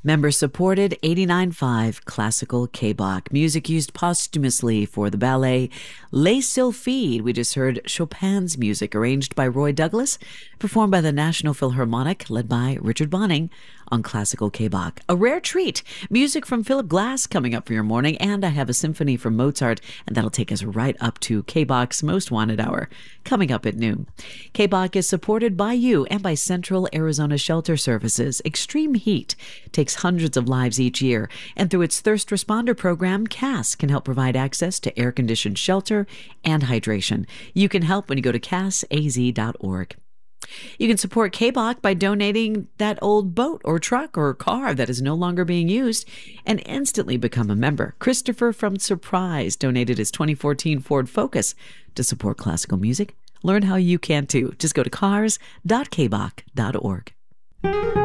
Member supported 89.5 Classical K-Bach. Music used posthumously for the ballet Les Sylphides. We just heard Chopin's music arranged by Roy Douglas, performed by the National Philharmonic, led by Richard Bonning on Classical K-Bach. A rare treat. Music from Philip Glass coming up for your morning, and I have a symphony from Mozart, and that'll take us right up to K-Bach's Most Wanted Hour, coming up at noon. K-Bach is supported by you and by Central Arizona Shelter Services. Extreme heat takes hundreds of lives each year, and through its Thirst Responder program, CAS can help provide access to air-conditioned shelter and hydration. You can help when you go to casaz.org. You can support K-Bach by donating that old boat or truck or car that is no longer being used and instantly become a member. Christopher from Surprise donated his 2014 Ford Focus to support classical music. Learn how you can too. Just go to cars.kbach.org.